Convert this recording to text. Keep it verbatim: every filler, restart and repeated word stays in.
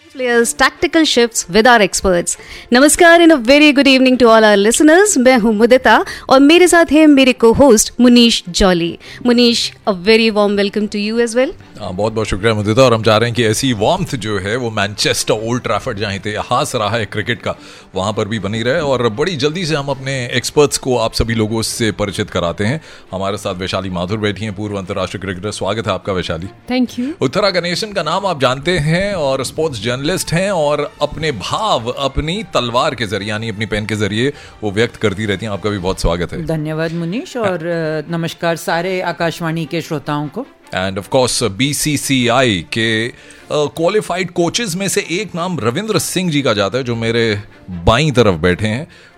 Players tactical shifts with our experts. नमस्कार and a very good evening to all our listeners. मैं हूं मुदिता और मेरे साथ है मेरे को host Munish jolly. Munish, a very warm welcome to you as well. बहुत बहुत शुक्रिया मुदिता. और हम चाह रहे हैं कि ऐसी वार्मथ जो है वो मैनचेस्टर ओल्ड ट्रैफर्ड जहाँ इतिहास रहा है क्रिकेट का वहाँ पर भी बनी रहे. और बड़ी जल्दी से हम अपने एक्सपर्ट्स को आप सभी लोगों से परिचित कराते हैं. हमारे साथ वैशाली माथुर बैठी हैं, पूर्व अंतर्राष्ट्रीय क्रिकेटर. स्वागत है आपका वैशाली. Thank you. उत्तरा गणेशन का नाम आप जानते हैं और स्पोर्ट्स जर्नलिस्ट हैं और अपने भाव अपनी तलवार के जरिए यानी अपनी पेन के जरिए वो व्यक्त करती रहती हैं. आपका भी बहुत स्वागत है. धन्यवाद मुनीश और नमस्कार सारे आकाशवाणी के श्रोताओं को. एंड ऑफ कोर्स बीसीसीआई के क्वालिफाइड कोचेज में से एक नाम रविंद्र सिंह जी का जाता है जो मेरे बाईं तरफ बैठे हैं.